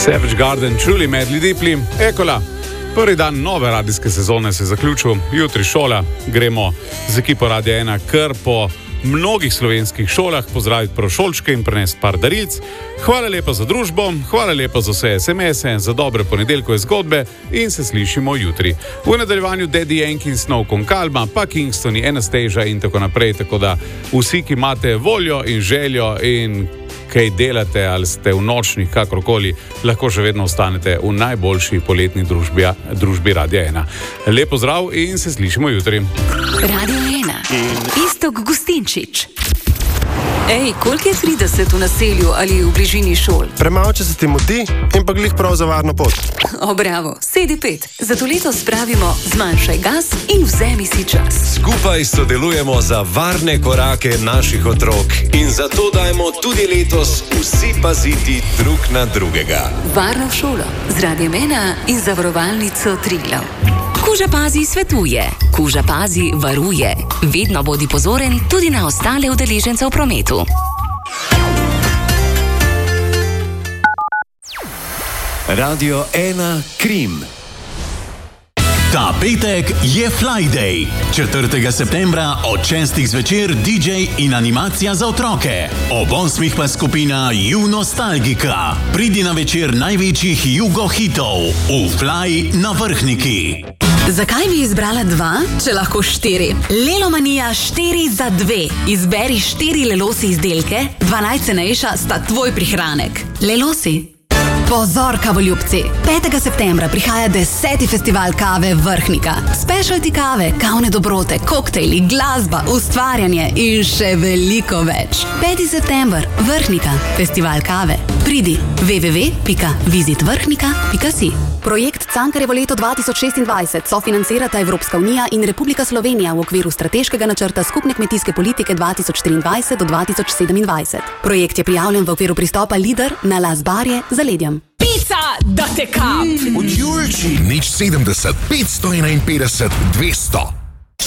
Savage Garden, Truly Madly Deeply, Ekola. Prvi dan nove radijske sezone se je zaključil, jutri šola, gremo z ekipo Radia 1 kar po mnogih slovenskih šolah pozdraviti prošolčke in prenesti par darilc. Hvala lepa za družbo, hvala lepa za vse SMS-e, za dobre ponedeljkove zgodbe in se slišimo jutri. V nadaljevanju Daddy Yankee, Snow Concalma, pa Kingstoni, Anastasia in tako naprej, tako da vsi, ki imate voljo in željo in kaj delate ali ste v nočnih, kakorkoli, lahko še vedno ostanete v najboljši poletni družbi Radia 1. Lepo zdrav in se slišimo jutri. Radio 1. Iztok Gustinčič. Ej, koliko je 30 v naselju ali v bližini šol? Premalo, če se ti mudi in pa glih prav za varno pot. O, bravo, sedi 5. Zato letos spravimo zmanjšaj gas in vzemi si čas. Skupaj sodelujemo za varne korake naših otrok in zato dajmo tudi letos vsi paziti drug na drugega. Varno v šolo z Radiem 1 in zavarovalnico Triglav. Kuža Pazi svetuje, Kuža Pazi varuje. Vedno bodi pozoren tudi na ostale udeležence v prometu. Radio 1 Krim. Ta petek je Fly Day. 4. septembra od 6. zvečer DJ in animacija za otroke. Ob 8. pa skupina Nostalgika. Pridi na večer največjih jugo-hitov v Fly na Vrhniki. Zakaj bi izbrala 2, če lahko 4? Lelomanija 4 za 2. Izberi 4 Lelosi izdelke, 2 najcenejša sta tvoj prihranek. Lelosi. Pozor, kavoljubci! 5. septembra prihaja 10. festival kave Vrhnika. Specialty kave, kavne dobrote, koktejli, glasba, ustvarjanje in še veliko več. 5. september, Vrhnika, festival kave. Pridi www.visitvrhnika.si. Projekt Cankarjevo leto 2026 sofinancirata Evropska unija in Republika Slovenija v okviru strateškega načrta skupne kmetijske politike 2023 do 2027. Projekt je prijavljen v okviru pristopa LIDER na Las Barje za Ledjem. Pica, da te kap! Od Julči. Nič 70, 551, 200.